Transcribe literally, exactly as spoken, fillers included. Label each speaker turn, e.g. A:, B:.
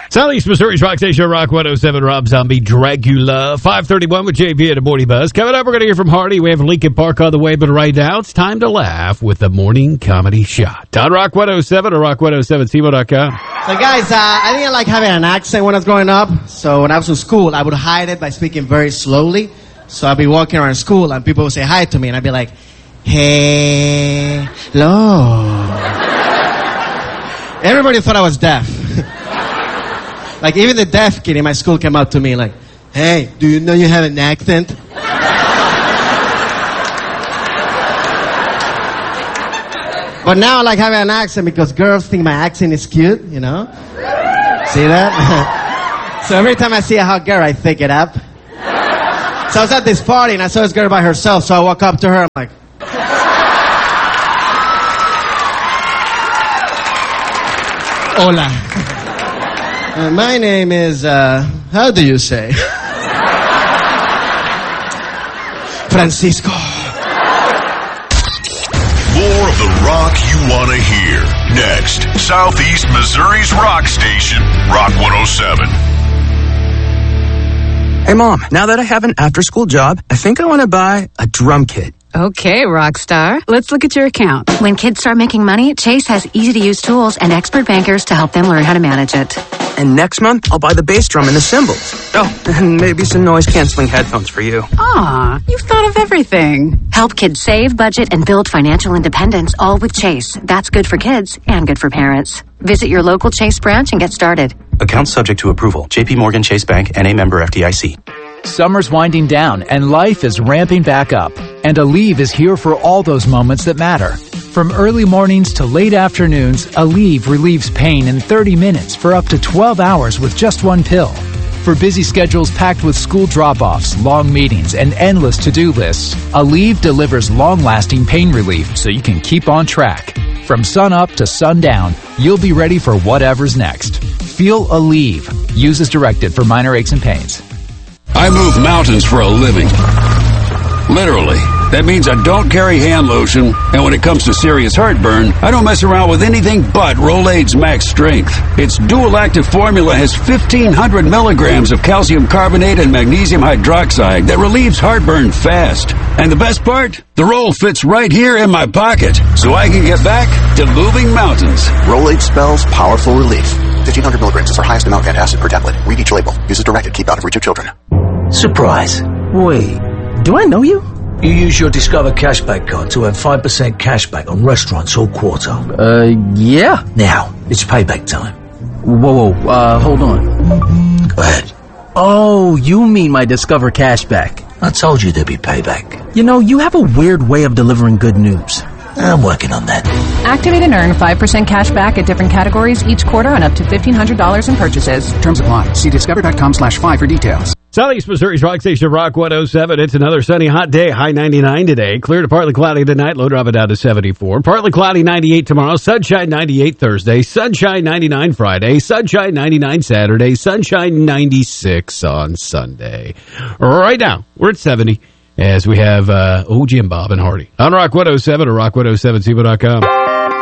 A: Southeast Missouri's Rock Station, Rock one oh seven, Rob Zombie, Dracula. five thirty-one with J P and the Morning Buzz. Coming up, we're going to hear from Hardy. We have Lincoln Park on the way, but right now it's time to laugh with the Morning Comedy Shot. On Rock one oh seven or rock one oh seven C M O dot com.
B: So guys, uh, I didn't like having an accent when I was growing up. So when I was in school, I would hide it by speaking very slowly. So I'd be walking around school and people would say hi to me and I'd be like, hey, hello. Everybody thought I was deaf. Like, even the deaf kid in my school came up to me like, hey, do you know you have an accent? But now I like having an accent because girls think my accent is cute, you know? See that? So every time I see a hot girl, I pick it up. So I was at this party and I saw this girl by herself, so I walk up to her, I'm like, hola. Uh, my name is, uh, how do you say? Francisco.
C: More of the rock you want to hear. Next, Southeast Missouri's rock station, Rock one oh seven.
D: Hey, Mom, now that I have an after-school job, I think I want to buy a drum kit.
E: Okay, Rockstar. Let's look at your account.
F: When kids start making money, Chase has easy-to-use tools and expert bankers to help them learn how to manage it.
D: And next month, I'll buy the bass drum and the cymbals. Oh, and maybe some noise-canceling headphones for you.
E: Aw, you've thought of everything.
F: Help kids save, budget, and build financial independence, all with Chase. That's good for kids and good for parents. Visit your local Chase branch and get started.
G: Account subject to approval. J P Morgan Chase Bank, N A member F D I C.
H: Summer's winding down and life is ramping back up. And Aleve is here for all those moments that matter. From early mornings to late afternoons, Aleve relieves pain in thirty minutes for up to twelve hours with just one pill. For busy schedules packed with school drop-offs, long meetings, and endless to-do lists, Aleve delivers long-lasting pain relief so you can keep on track. From sun up to sundown, you'll be ready for whatever's next. Feel Aleve. Use as directed for minor aches and pains.
I: I move mountains for a living. Literally. That means I don't carry hand lotion, and when it comes to serious heartburn, I don't mess around with anything but Rolaids Max Strength. Its dual-active formula has fifteen hundred milligrams of calcium carbonate and magnesium hydroxide that relieves heartburn fast. And the best part? The roll fits right here in my pocket, so I can get back to moving mountains.
J: Rolaids spells powerful relief. fifteen hundred milligrams is our highest amount of antacid per tablet. Read each label. Use as directed. Keep out of reach of children.
K: Surprise. Wait, do I know you? You use your Discover Cashback card to earn five percent cashback on restaurants all quarter.
L: Uh, yeah.
K: Now, it's payback time.
L: Whoa, whoa, uh, hold on.
K: Go ahead.
L: Oh, you mean my Discover Cashback.
K: I told you there'd be payback.
L: You know, you have a weird way of delivering good news.
K: I'm working on that.
M: Activate and earn five percent cash back at different categories each quarter on up to fifteen hundred dollars in purchases.
N: Terms apply. See discover.com slash five for details.
A: Southeast Missouri's Rock Station, Rock one oh seven. It's another sunny, hot day. High ninety-nine today. Clear to partly cloudy tonight. Low dropping down to seventy-four. Partly cloudy ninety-eight tomorrow. Sunshine ninety-eight Thursday. Sunshine ninety-nine Friday. Sunshine ninety-nine Saturday. Sunshine ninety-six on Sunday. Right now, we're at seventy as we have, uh, oh, Jim Bob and Hardy on Rock one oh seven or rock one oh seven C M O dot com.